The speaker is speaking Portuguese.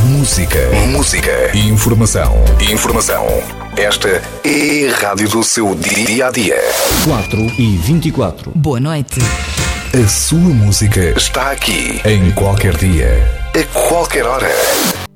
Música. Informação. Esta é a rádio do seu dia-a-dia. 4h24. Boa noite. A sua música está aqui, em qualquer dia, a qualquer hora.